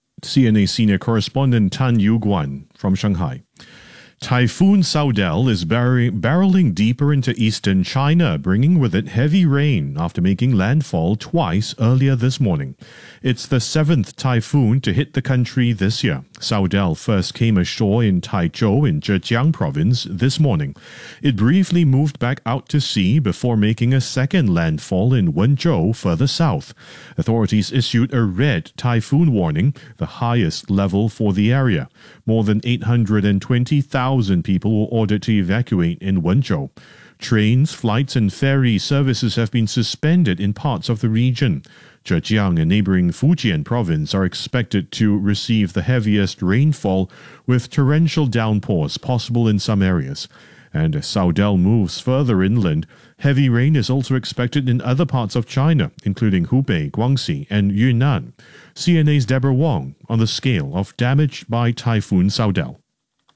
C N A senior correspondent Tan Yu Guan from Shanghai. Typhoon Saudel is bar- barreling deeper into eastern China, bringing with it heavy rain after making landfall twice earlier this morning. It's the seventh typhoon to hit the country this year. Saudel first came ashore in Taizhou in Zhejiang province this morning. It briefly moved back out to sea before making a second landfall in Wenzhou further south. Authorities issued a red typhoon warning, the highest level for the area. More than eight hundred twenty thousand people were ordered to evacuate in Wenzhou. Trains, flights and ferry services have been suspended in parts of the region. Zhejiang and neighboring Fujian province are expected to receive the heaviest rainfall, with torrential downpours possible in some areas. And as Saudel moves further inland, heavy rain is also expected in other parts of China, including Hubei, Guangxi and Yunnan. C N A's Deborah Wong on the scale of damage by Typhoon Saudel.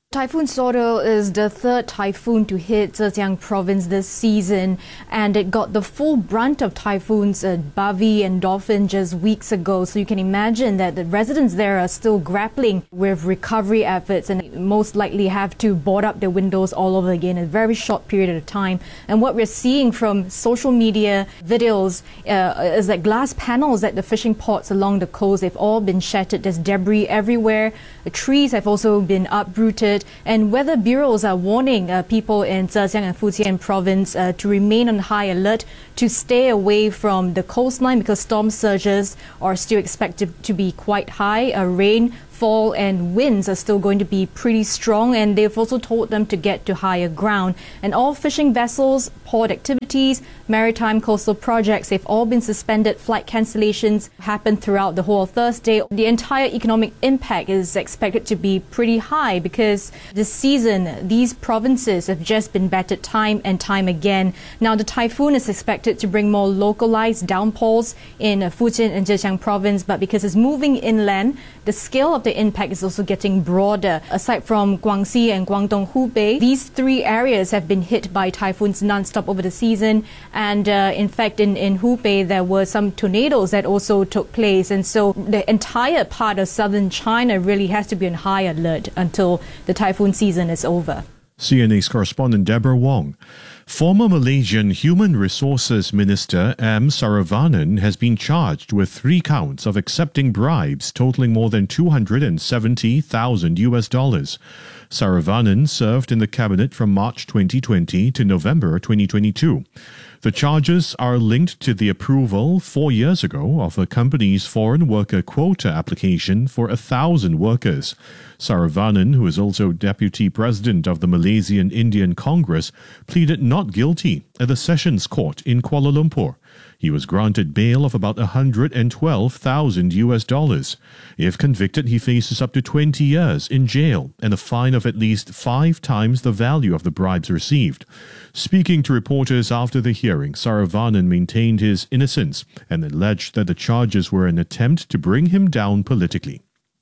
Typhoon Sordo is the third typhoon to hit Zhejiang province this season, and it got the full brunt of typhoons at Bavi and Dolphin just weeks ago. So you can imagine that the residents there are still grappling with recovery efforts and most likely have to board up their windows all over again in a very short period of time. And what we're seeing from social media videos uh, is that glass panels at the fishing ports along the coast, they've all been shattered. There's debris everywhere. The trees have also been uprooted. And weather bureaus are warning uh, people in Zhejiang and Fujian province uh, to remain on high alert, to stay away from the coastline because storm surges are still expected to be quite high. Uh, rain fall and winds are still going to be pretty strong, and they've also told them to get to higher ground. And all fishing vessels, port activities, maritime coastal projects, they've all been suspended. Flight cancellations happened throughout the whole of Thursday. The entire economic impact is expected to be pretty high because this season these provinces have just been battered time and time again. Now the typhoon is expected to bring more localized downpours in Fujian and Zhejiang province, but because it's moving inland, the scale of the impact is also getting broader. Aside from Guangxi and Guangdong Hubei, these three areas have been hit by typhoons non-stop over the season. And uh, in fact, in, in Hubei, there were some tornadoes that also took place. And so the entire part of southern China really has to be on high alert until the typhoon season is over. C N A's correspondent Deborah Wong. Former Malaysian Human Resources Minister M. Saravanan has been charged with three counts of accepting bribes totaling more than two hundred seventy thousand U S dollars. Saravanan served in the cabinet from March twenty twenty to November twenty twenty-two. The charges are linked to the approval four years ago of a company's foreign worker quota application for a thousand workers. Saravanan, who is also deputy president of the Malaysian Indian Congress, pleaded not guilty at the Sessions Court in Kuala Lumpur. He was granted bail of about one hundred twelve thousand U S dollars. If convicted, he faces up to twenty years in jail and a fine of at least five times the value of the bribes received. Speaking to reporters after the hearing, Saravanan maintained his innocence and alleged that the charges were an attempt to bring him down politically.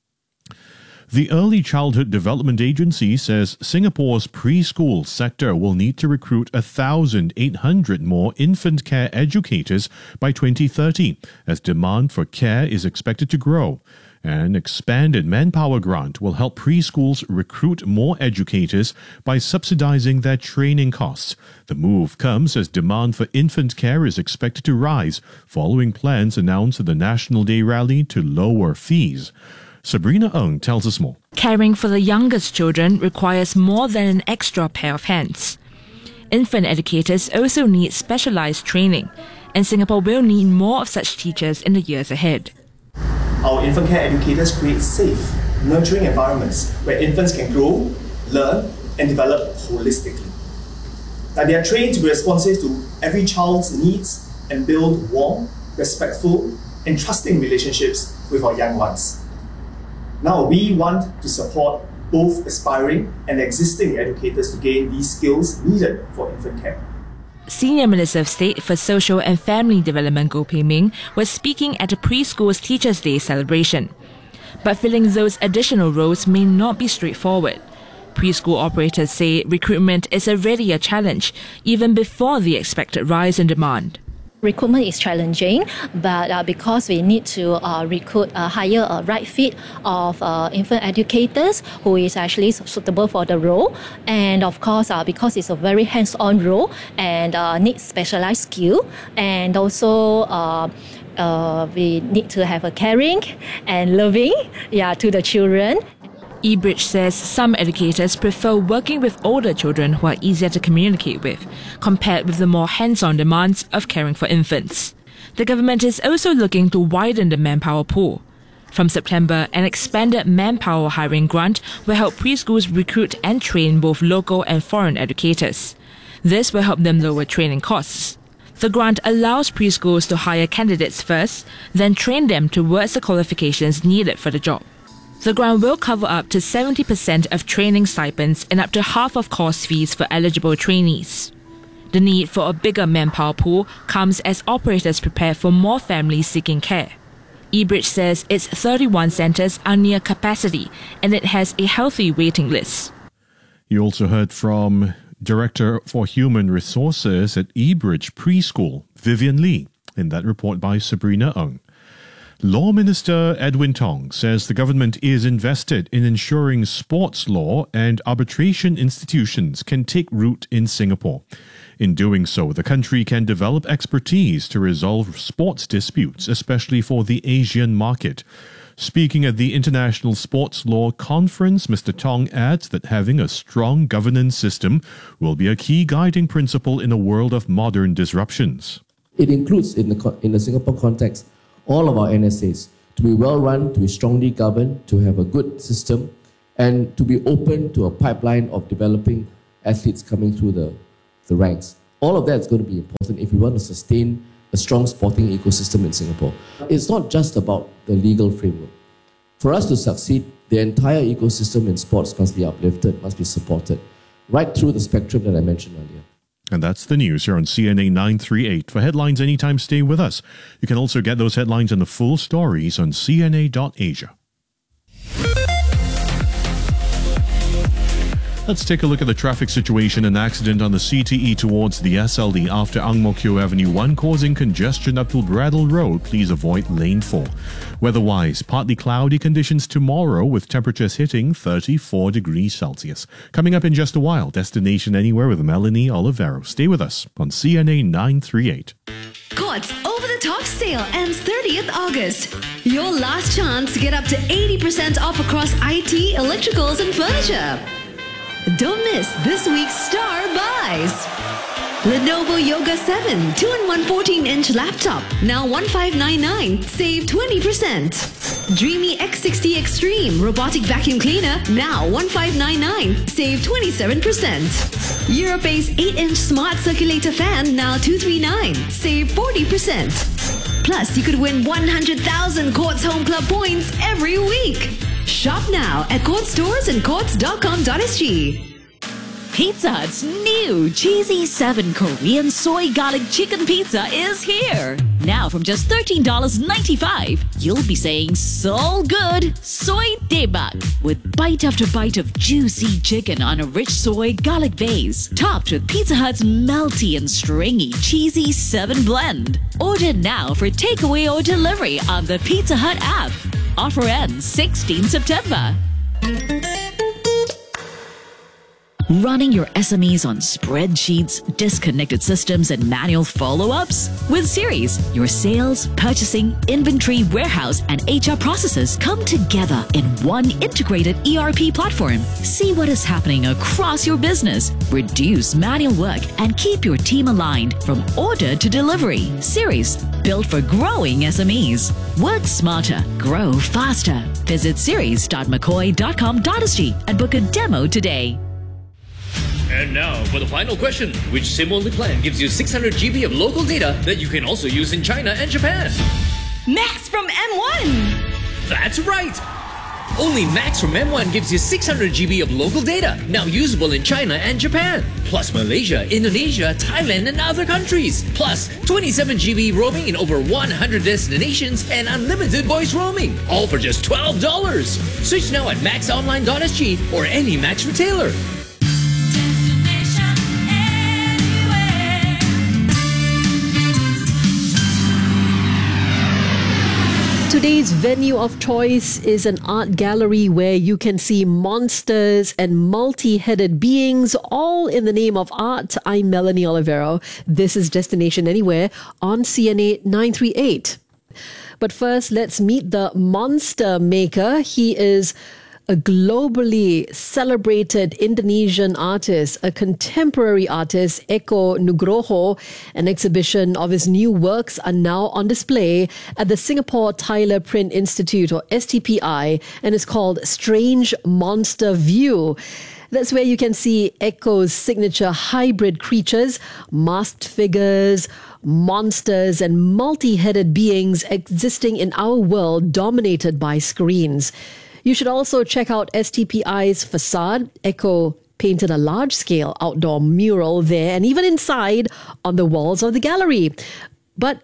The Early Childhood Development Agency says Singapore's preschool sector will need to recruit one thousand eight hundred more infant care educators by twenty thirty, as demand for care is expected to grow. An expanded manpower grant will help preschools recruit more educators by subsidizing their training costs. The move comes as demand for infant care is expected to rise, following plans announced at the National Day rally to lower fees. Sabrina Ng tells us more. Caring for the youngest children requires more than an extra pair of hands. Infant educators also need specialized training, and Singapore will need more of such teachers in the years ahead. Our infant care educators create safe, nurturing environments where infants can grow, learn, and develop holistically. That they are trained to be responsive to every child's needs and build warm, respectful, and trusting relationships with our young ones. Now, we want to support both aspiring and existing educators to gain these skills needed for infant care. Senior Minister of State for Social and Family Development Goh Pei Ming was speaking at a preschool's Teachers' Day celebration. But filling those additional roles may not be straightforward. Preschool operators say recruitment is already a challenge, even before the expected rise in demand. Recruitment is challenging, but uh, because we need to uh, recruit a higher uh, right fit of uh, infant educators who is actually suitable for the role, and of course uh, because it's a very hands-on role and uh, needs specialized skill, and also uh, uh, we need to have a caring and loving yeah, to the children. eBridge says some educators prefer working with older children who are easier to communicate with, compared with the more hands-on demands of caring for infants. The government is also looking to widen the manpower pool. From September, an expanded manpower hiring grant will help preschools recruit and train both local and foreign educators. This will help them lower training costs. The grant allows preschools to hire candidates first, then train them towards the qualifications needed for the job. The grant will cover up to seventy percent of training stipends and up to half of course fees for eligible trainees. The need for a bigger manpower pool comes as operators prepare for more families seeking care. eBridge says its thirty-one centres are near capacity and it has a healthy waiting list. You also heard from Director for Human Resources at eBridge Preschool, Vivian Lee, in that report by Sabrina Ng. Law Minister Edwin Tong says the government is invested in ensuring sports law and arbitration institutions can take root in Singapore. In doing so, the country can develop expertise to resolve sports disputes, especially for the Asian market. Speaking at the International Sports Law Conference, Mister Tong adds that having a strong governance system will be a key guiding principle in a world of modern disruptions. It includes, in the, in the Singapore context, all of our N S As to be well run, to be strongly governed, to have a good system, and to be open to a pipeline of developing athletes coming through the, the ranks. All of that is going to be important if we want to sustain a strong sporting ecosystem in Singapore. It's not just about the legal framework. For us to succeed, the entire ecosystem in sports must be uplifted, must be supported, right through the spectrum that I mentioned earlier. And that's the news here on C N A nine thirty-eight. For headlines anytime, stay with us. You can also get those headlines and the full stories on C N A dot Asia. Let's take a look at the traffic situation. An accident on the C T E towards the S L E after Ang Mo Kio Avenue one causing congestion up to Bradel Road. Please avoid lane four. Weather-wise, partly cloudy conditions tomorrow with temperatures hitting thirty-four degrees Celsius. Coming up in just a while, Destination Anywhere with Melanie Olivero. Stay with us on C N A nine thirty-eight. Courts Over the Top sale ends thirtieth August. Your last chance to get up to eighty percent off across I T, electricals and furniture. Don't miss this week's star buys. Lenovo Yoga seven two in one fourteen-inch laptop, now one thousand five hundred ninety-nine dollars, save twenty percent. Dreamy X sixty Extreme robotic vacuum cleaner, now one thousand five hundred ninety-nine dollars, save twenty-seven percent. Europace eight-inch smart circulator fan, now two hundred thirty-nine dollars, save forty percent. Plus, you could win one hundred thousand Courts Home Club points every week. Shop now at Courts stores and courts dot com dot s g. Pizza Hut's new Cheesy seven Korean Soy Garlic Chicken Pizza is here. Now from just thirteen dollars and ninety-five cents, you'll be saying so good, soy daebak, with bite after bite of juicy chicken on a rich soy garlic base, topped with Pizza Hut's melty and stringy Cheesy seven blend. Order now for takeaway or delivery on the Pizza Hut app. Offer ends sixteenth September. Running your S M Es on spreadsheets, disconnected systems, and manual follow-ups? With Series, your sales, purchasing, inventory, warehouse, and H R processes come together in one integrated E R P platform. See what is happening across your business, reduce manual work, and keep your team aligned from order to delivery. Series, built for growing S M Es. Work smarter, grow faster. Visit series dot mccoy dot com dot s g and book a demo today. And now for the final question. Which SIM-only plan gives you six hundred gigabytes of local data that you can also use in China and Japan? Max from M one! That's right! Only Max from M one gives you six hundred gigabytes of local data, now usable in China and Japan. Plus Malaysia, Indonesia, Thailand and other countries. Plus twenty-seven gigabytes roaming in over one hundred destinations and unlimited voice roaming. All for just twelve dollars. Switch now at max online dot s g or any Max retailer. Today's venue of choice is an art gallery where you can see monsters and multi-headed beings, all in the name of art. I'm Melanie Olivero. This is Destination Anywhere on C N A nine thirty-eight. But first, let's meet the monster maker. He is a globally celebrated Indonesian artist, a contemporary artist, Eko Nugroho. An exhibition of his new works are now on display at the Singapore Tyler Print Institute, or S T P I, and it's called Strange Monster View. That's where you can see Eko's signature hybrid creatures, masked figures, monsters, and multi-headed beings existing in our world dominated by screens. You should also check out S T P I's facade. Eko painted a large-scale outdoor mural there and even inside on the walls of the gallery. But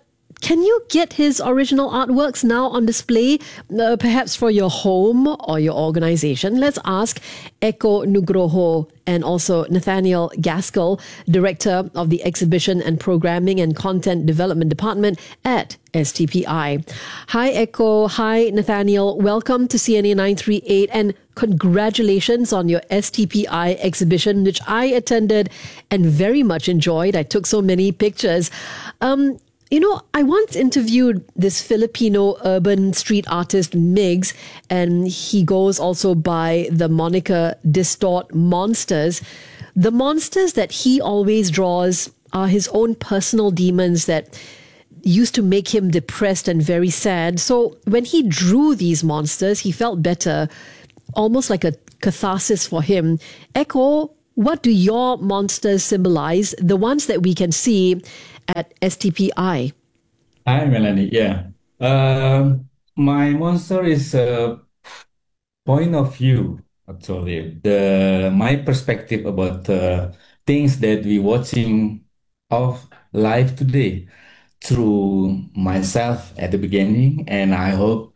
can you get his original artworks now on display, uh, perhaps for your home or your organization? Let's ask Eko Nugroho and also Nathaniel Gaskell, Director of the Exhibition and Programming and Content Development Department at S T P I. Hi, Eko. Hi, Nathaniel. Welcome to C N A nine three eight and congratulations on your S T P I exhibition, which I attended and very much enjoyed. I took so many pictures. Um, You know, I once interviewed this Filipino urban street artist, Migs, and he goes also by the moniker Distort Monsters. The monsters that he always draws are his own personal demons that used to make him depressed and very sad. So when he drew these monsters, he felt better, almost like a catharsis for him. Eko, what do your monsters symbolize, the ones that we can see at S T P I? Hi, Melanie. Yeah. Um, my monster is a point of view, actually. The my perspective about uh, things that we watching of life today through myself at the beginning, and I hope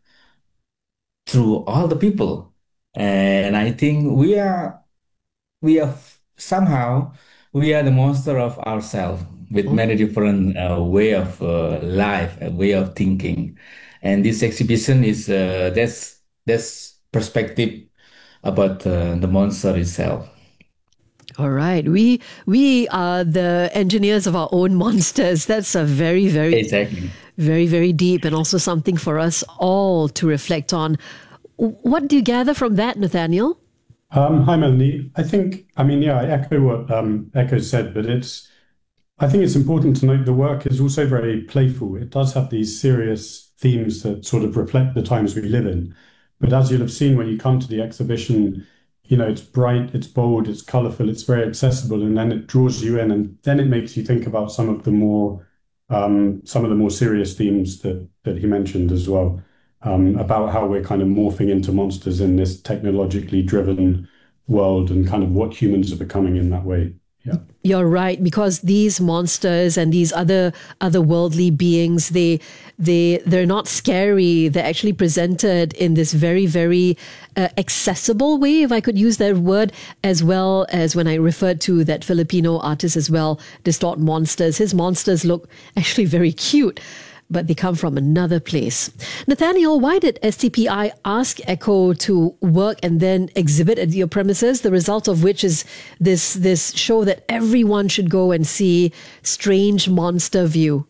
through all the people. And I think we are we are somehow we are the monster of ourselves with many different uh, way of uh, life, a way of thinking, and this exhibition is uh, that's that's perspective about uh, the monster itself. All right. We we are the engineers of our own monsters. That's a very, very, exactly. very, very deep and also something for us all to reflect on. What do you gather from that, Nathaniel? Um, hi, Melanie. I think, I mean, yeah, I echo what um, Echo said, but it's, I think it's important to note the work is also very playful. It does have these serious themes that sort of reflect the times we live in. But as you'll have seen when you come to the exhibition, you know, it's bright, it's bold, it's colorful, it's very accessible, and then it draws you in, and then it makes you think about some of the more, um, some of the more serious themes that that he mentioned as well, um, about how we're kind of morphing into monsters in this technologically driven world, and kind of what humans are becoming in that way. Yeah. You're right, because these monsters and these other otherworldly beings, they they they're not scary. They're actually presented in this very, very uh, accessible way, if I could use that word, as well as when I referred to that Filipino artist as well, Distort Monsters. His monsters look actually very cute, but they come from another place. Nathaniel, why did S T P I ask Eko to work and then exhibit at your premises, the result of which is this, this show that everyone should go and see, Strange Monster View?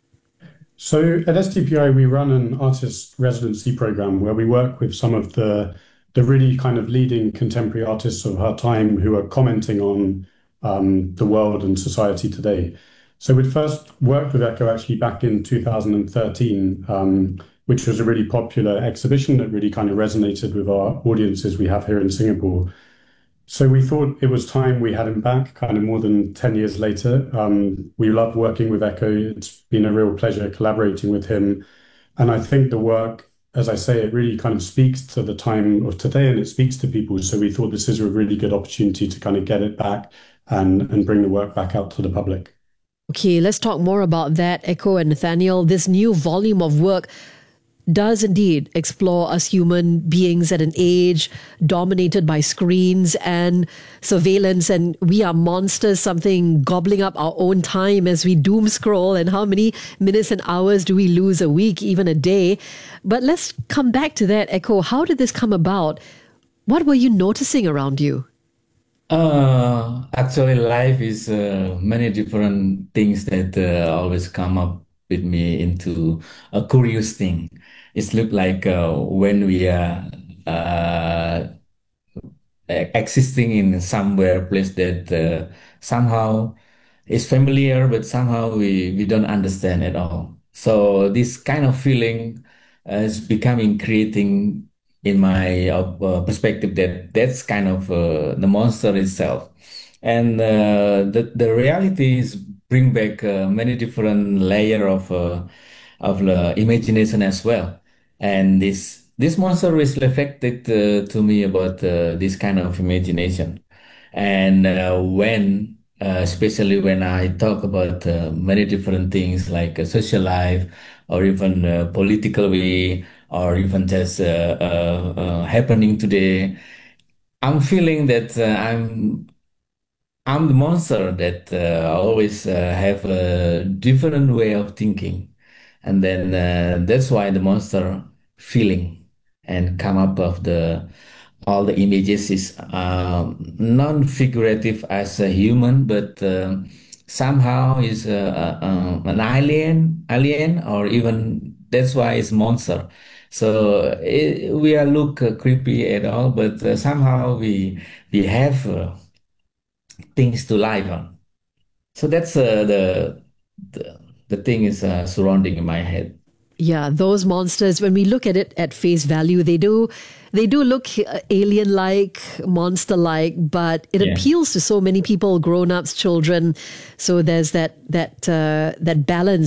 So at S T P I, we run an artist residency program where we work with some of the, the really kind of leading contemporary artists of our time who are commenting on um, the world and society today. So we'd first worked with Eko actually back in two thousand thirteen, um, which was a really popular exhibition that really kind of resonated with our audiences we have here in Singapore. So we thought it was time we had him back kind of more than ten years later. Um, we love working with Eko. It's been a real pleasure collaborating with him. And I think the work, as I say, it really kind of speaks to the time of today and it speaks to people. So we thought this is a really good opportunity to kind of get it back and, and bring the work back out to the public. Okay, let's talk more about that, Eko and Nathaniel. This new volume of work does indeed explore us human beings at an age dominated by screens and surveillance, and we are monsters, something gobbling up our own time as we doom scroll, and how many minutes and hours do we lose a week, even a day? But let's come back to that, Eko. How did this come about? What were you noticing around you? Uh, actually, life is uh, many different things that uh, always come up with me into a curious thing. It's look like uh, when we are uh, existing in somewhere place that uh, somehow is familiar, but somehow we, we don't understand at all. So this kind of feeling uh, is becoming creating in my uh, perspective that that's kind of uh, the monster itself. And uh, the, the reality is bring back uh, many different layer of uh, of the imagination as well. And this this monster is reflected uh, to me about uh, this kind of imagination. And uh, when uh, especially when I talk about uh, many different things like uh, social life or even uh, political way or even just uh, uh, uh, happening today. I'm feeling that uh, I'm I'm the monster that uh, always uh, have a different way of thinking, and then uh, that's why the monster feeling and come up of the all the images is um, non-figurative as a human, but uh, somehow is uh, uh, an alien, alien, or even that's why it's monster. So it, we are look uh, creepy at all, but uh, somehow we we have uh, things to live on. So that's uh, the, the the thing is uh, surrounding in my head. Yeah, those monsters, when we look at it at face value, they do they do look uh, alien-like, monster-like, but it Yeah. appeals to so many people, grown-ups, children. So there's that that uh, that balance